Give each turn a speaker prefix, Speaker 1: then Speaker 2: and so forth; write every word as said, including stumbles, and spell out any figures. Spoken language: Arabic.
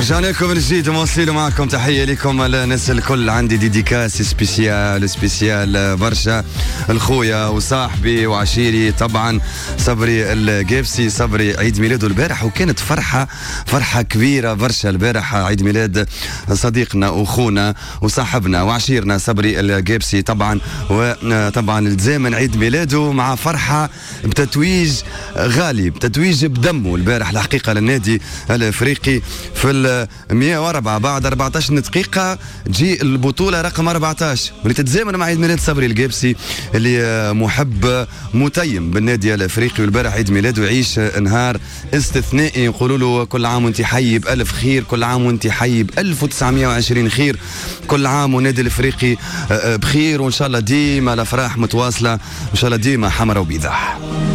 Speaker 1: رجعنا لكم من جديد ومواصلين معكم. تحية لكم الناس الكل. عندي ديديكاس سبيسيال سبيسيال برشا الخويا وصاحبي وعشيري طبعا صبري القابسي. صبري عيد ميلاده البارح وكانت فرحة فرحة كبيرة برشا البارح. عيد ميلاد صديقنا وأخونا وصاحبنا وعشيرنا صبري القابسي طبعا. وطبعا التزامن عيد ميلاده مع فرحة بتتويج غالي بتتويج بدمه البارح الحقيقة للنادي الافريقي في ال مئة وأربعة بعد أربعة عشر دقيقة تجي البطولة رقم أربعة عشر واللي تتزامن مع عيد ميلاد صبري القابسي اللي محب متيم بالنادي الافريقي. والبارح عيد ميلاده يعيش نهار استثنائي. يقولوا له كل عام وانت حي بألف خير، كل عام وانت حي بألف وتسعمائة وعشرين خير، كل عام والنادي الافريقي بخير، وان شاء الله ديما الافراح متواصلة، ان شاء الله ديما حمرا وبيضاء.